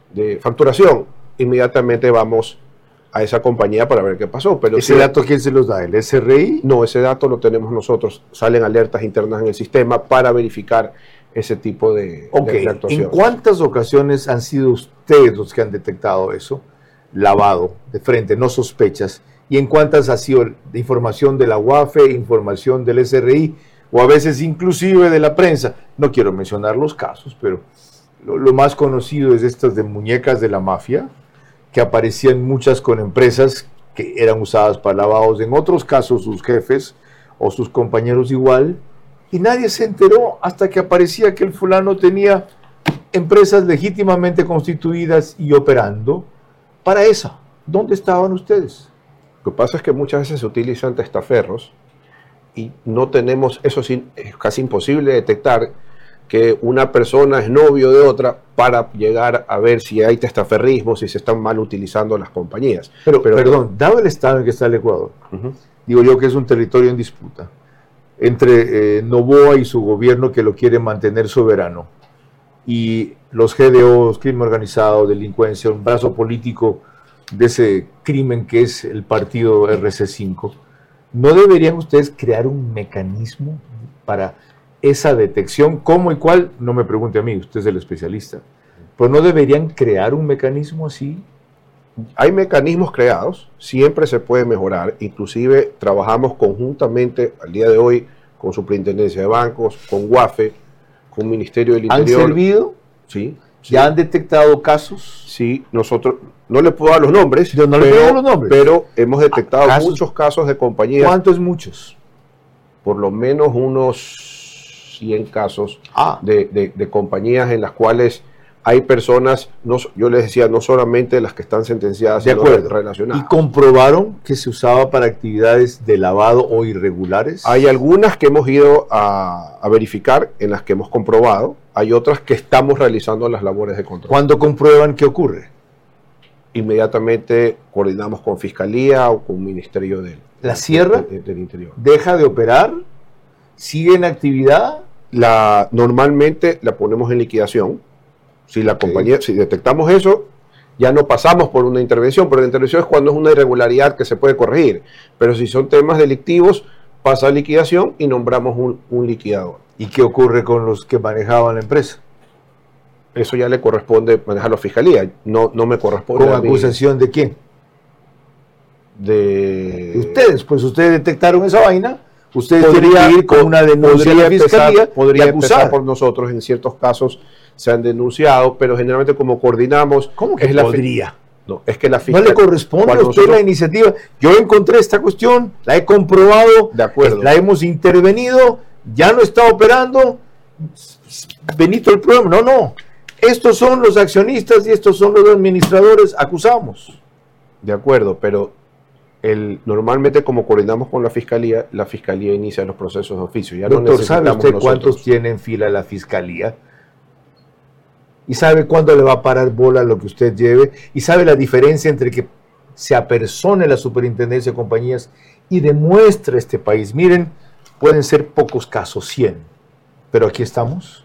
de facturación, inmediatamente vamos a esa compañía para ver qué pasó. Pero ¿Ese dato quién se los da? ¿El SRI? No, ese dato lo tenemos nosotros. Salen alertas internas en el sistema para verificar ese tipo de actuación. ¿En cuántas ocasiones han sido ustedes los que han detectado eso? Lavado de frente, no sospechas. ¿Y en cuántas ha sido de información de la UAFE, información del SRI o a veces inclusive de la prensa? No quiero mencionar los casos, pero lo más conocido es estas de muñecas de la mafia, que aparecían muchas con empresas que eran usadas para lavados, en otros casos sus jefes o sus compañeros igual, y nadie se enteró hasta que aparecía que el fulano tenía empresas legítimamente constituidas y operando para esa. ¿Dónde estaban ustedes? Lo que pasa es que muchas veces se utilizan testaferros y no tenemos, eso sí, es casi imposible detectar que una persona es novio de otra para llegar a ver si hay testaferrismo, si se están mal utilizando las compañías. Pero perdón, dado el estado en que está el Ecuador, digo yo que es un territorio en disputa entre Noboa y su gobierno que lo quiere mantener soberano, y los GDOs, crimen organizado, delincuencia, un brazo político de ese crimen que es el partido RC5, ¿no deberían ustedes crear un mecanismo para esa detección? ¿Cómo y cuál? No me pregunte a mí, usted es el especialista. ¿Pero no deberían crear un mecanismo así? Hay mecanismos creados, siempre se puede mejorar, inclusive trabajamos conjuntamente al día de hoy con Superintendencia de Bancos, con UAFE, con Ministerio del Interior. ¿Han servido? Sí. ¿Ya han detectado casos? Sí, nosotros, no le puedo dar los nombres, yo no le puedo dar los nombres, pero hemos detectado muchos casos de compañías. ¿Cuántos muchos? Por lo menos unos 100 casos de compañías en las cuales hay personas, yo les decía, no solamente las que están sentenciadas, de acuerdo, relacionadas. ¿Y comprobaron que se usaba para actividades de lavado o irregulares? Hay algunas que hemos ido a verificar, en las que hemos comprobado. Hay otras que estamos realizando las labores de control. ¿Cuándo comprueban qué ocurre? Inmediatamente coordinamos con Fiscalía o con Ministerio del Interior. ¿Deja de operar? ¿Sigue en actividad? Normalmente la ponemos en liquidación. Si la compañía, si detectamos eso, ya no pasamos por una intervención, pero la intervención es cuando es una irregularidad que se puede corregir. Pero si son temas delictivos, pasa a liquidación y nombramos un liquidador. ¿Y qué ocurre con los que manejaban la empresa? Eso ya le corresponde manejarlo a Fiscalía, no me corresponde. ¿Con acusación de quién? De ustedes, pues ustedes detectaron esa vaina, ustedes tienen que ir con una denuncia a la Fiscalía. Podría empezar por nosotros, en ciertos casos se han denunciado, pero generalmente como coordinamos... ¿Cómo que podría? No, es que la Fiscalía... No le corresponde a usted la iniciativa. Yo encontré esta cuestión, la he comprobado, de acuerdo, la hemos intervenido, ya no está operando, Benito el problema. No, estos son los accionistas y estos son los administradores, acusamos. De acuerdo, pero normalmente como coordinamos con la Fiscalía inicia los procesos de oficio. Ya Doctor, ¿sabe usted cuántos tiene en fila la Fiscalía? ¿Y sabe cuándo le va a parar bola lo que usted lleve? ¿Y sabe la diferencia entre que se apersone la superintendencia de compañías y demuestre este país? Miren, pueden ser pocos casos, 100, pero aquí estamos.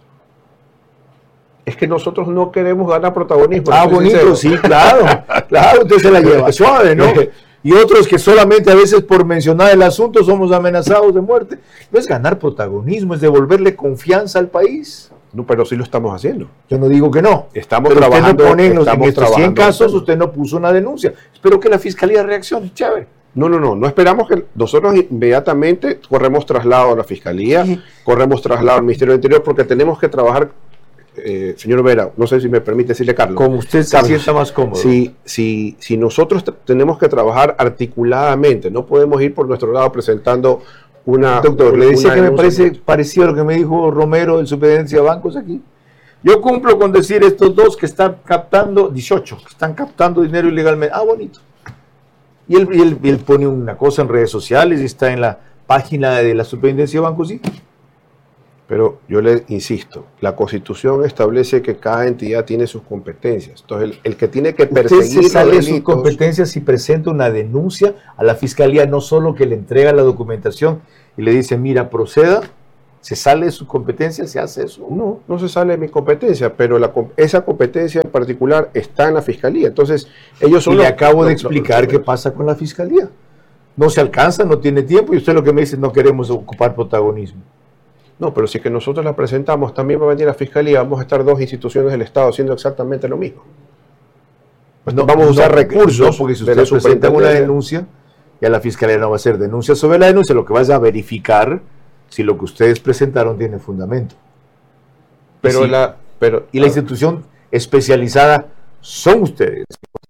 Es que nosotros no queremos ganar protagonismo. Bonito, sí, claro, usted se la lleva suave, ¿no? Y otros que solamente a veces por mencionar el asunto somos amenazados de muerte. No es ganar protagonismo, es devolverle confianza al país. No, pero sí lo estamos haciendo. Yo no digo que no. Estamos trabajando. Usted no pone en estos 100 casos, usted no puso una denuncia. Espero que la Fiscalía reaccione, chévere. No esperamos que nosotros inmediatamente corremos traslado a la Fiscalía, corremos traslado al Ministerio del Interior, porque tenemos que trabajar, señor Vera, no sé si me permite decirle, Carlos. Como usted se sienta más cómodo. Si nosotros tenemos que trabajar articuladamente, no podemos ir por nuestro lado presentando una... Doctor, le decía que me parece parecido a lo que me dijo Romero del Superintendencia de Bancos aquí. Yo cumplo con decir estos dos que están captando, 18, que están captando dinero ilegalmente. Bonito. Y él pone una cosa en redes sociales y está en la página de la Superintendencia de Bancos, sí. Pero yo le insisto, la Constitución establece que cada entidad tiene sus competencias. Entonces, el que tiene que perseguir usted se sale de sus competencias y presenta una denuncia a la Fiscalía, no solo que le entrega la documentación y le dice, mira, proceda, ¿Se sale de su competencia? ¿Se hace eso? No, no se sale de mi competencia, pero esa competencia en particular está en la Fiscalía. Entonces, ellos son y le acabo de explicar qué pasa con la Fiscalía. No se alcanza, no tiene tiempo, y usted lo que me dice, no queremos ocupar protagonismo. No, pero si es que nosotros la presentamos, también va a venir la Fiscalía, vamos a estar dos instituciones del Estado haciendo exactamente lo mismo. No, vamos a usar recursos. No, porque si usted presenta una denuncia, ya la Fiscalía no va a hacer denuncia sobre la denuncia, lo que va a verificar si lo que ustedes presentaron tiene fundamento. Pero y la institución especializada son ustedes.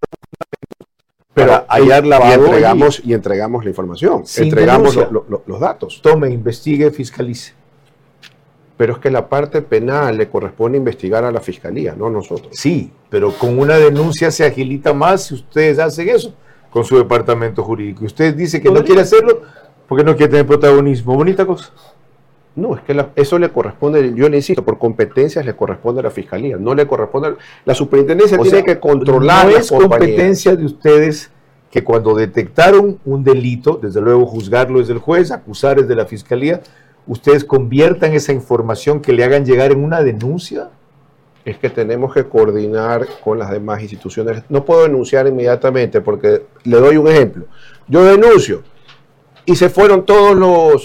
Pero hallar lavado y entregamos la información, entregamos los datos. Tome, investigue, fiscalice. Pero es que la parte penal le corresponde investigar a la Fiscalía, no a nosotros. Sí, pero con una denuncia se agilita más si ustedes hacen eso con su departamento jurídico. Y usted dice que no quiere hacerlo porque no quiere tener protagonismo. Bonita cosa. No, es que eso le corresponde, yo le insisto, por competencias le corresponde a la Fiscalía, no le corresponde la superintendencia, tiene que controlar. No es competencia de ustedes que cuando detectaron un delito, desde luego juzgarlo es del juez, acusar es de la Fiscalía, ustedes conviertan esa información que le hagan llegar en una denuncia. Es que tenemos que coordinar con las demás instituciones. No puedo denunciar inmediatamente porque le doy un ejemplo. Yo denuncio y se fueron todos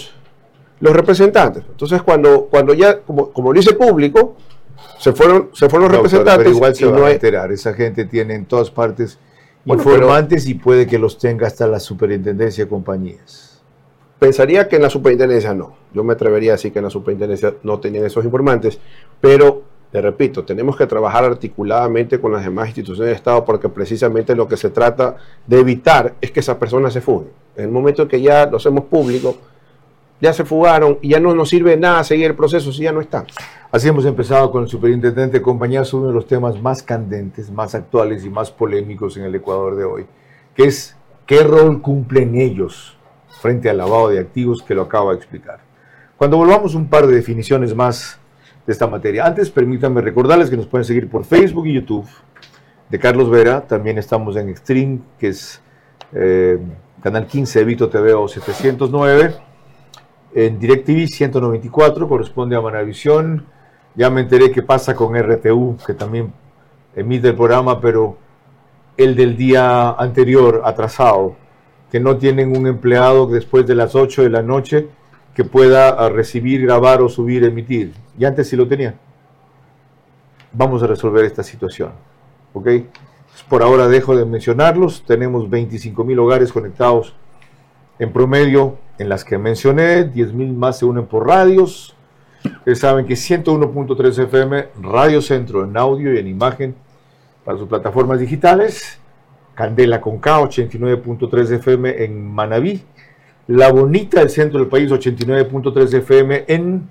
los representantes. Entonces cuando ya, como lo hice público, se fueron los representantes. Pero igual se van a enterar. Esa gente tiene en todas partes informantes y puede que los tenga hasta la superintendencia de compañías. Pensaría que en la superintendencia no. Yo me atrevería a decir que en la superintendencia no tenían esos informantes, pero, le repito, tenemos que trabajar articuladamente con las demás instituciones de Estado porque precisamente lo que se trata de evitar es que esas personas se fuguen. En el momento en que ya lo hacemos público, ya se fugaron y ya no nos sirve de nada seguir el proceso si ya no están. Así hemos empezado con el superintendente de compañías, uno de los temas más candentes, más actuales y más polémicos en el Ecuador de hoy, que es qué rol cumplen ellos frente al lavado de activos, que lo acabo de explicar. Cuando volvamos un par de definiciones más de esta materia. Antes, permítanme recordarles que nos pueden seguir por Facebook y YouTube de Carlos Vera. También estamos en Extreme, que es Canal 15 de Vito TV o 709. En DirecTV 194, corresponde a Manavisión. Ya me enteré qué pasa con RTU, que también emite el programa, pero el del día anterior, atrasado, que no tienen un empleado después de las 8 de la noche que pueda recibir, grabar o subir, emitir. Y antes sí lo tenían. Vamos a resolver esta situación, ¿ok? Por ahora dejo de mencionarlos. Tenemos 25,000 hogares conectados en promedio en las que mencioné. 10,000 más se unen por radios. Ustedes saben que 101.3 FM, Radio Centro en audio y en imagen para sus plataformas digitales. Candela con K, 89.3 FM en Manabí. La Bonita, el centro del país, 89.3 FM en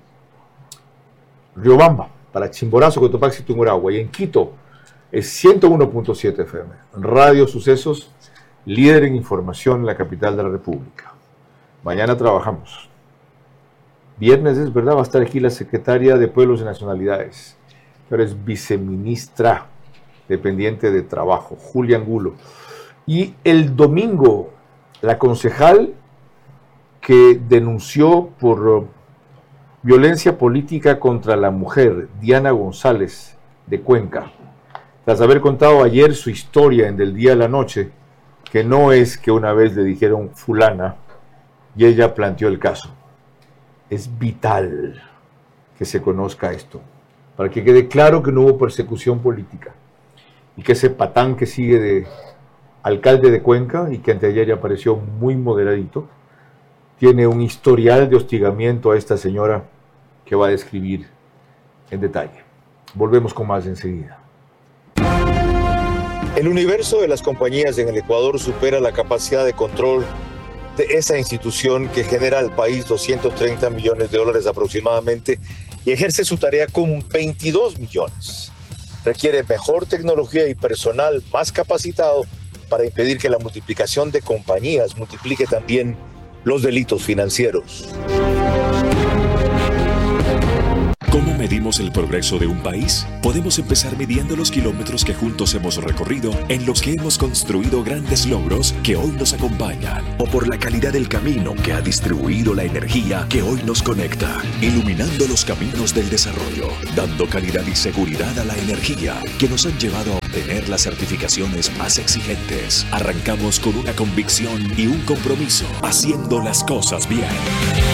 Riobamba, para Chimborazo, Cotopaxi, Tungurahua. Y en Quito es 101.7 FM. Radio Sucesos, líder en información en la capital de la República. Mañana trabajamos. Viernes es verdad, va a estar aquí la secretaria de Pueblos y Nacionalidades, que ahora es viceministra dependiente de Trabajo, Julia Angulo. Y el domingo, la concejal que denunció por violencia política contra la mujer, Diana González, de Cuenca, tras haber contado ayer su historia en Del Día a la Noche, que no es que una vez le dijeron fulana y ella planteó el caso. Es vital que se conozca esto, para que quede claro que no hubo persecución política y que ese patán que sigue de alcalde de Cuenca y que anteayer ya apareció muy moderadito, tiene un historial de hostigamiento a esta señora que va a describir en detalle. Volvemos con más enseguida. El universo de las compañías en el Ecuador supera la capacidad de control de esa institución que genera al país 230 millones de dólares aproximadamente y ejerce su tarea con 22 millones. Requiere mejor tecnología y personal más capacitado para impedir que la multiplicación de compañías multiplique también los delitos financieros. Como medimos el progreso de un país? Podemos empezar midiendo los kilómetros que juntos hemos recorrido, en los que hemos construido grandes logros que hoy nos acompañan, o por la calidad del camino que ha distribuido la energía que hoy nos conecta, iluminando los caminos del desarrollo, dando calidad y seguridad a la energía que nos han llevado a obtener las certificaciones más exigentes. Arrancamos con una convicción y un compromiso, haciendo las cosas bien.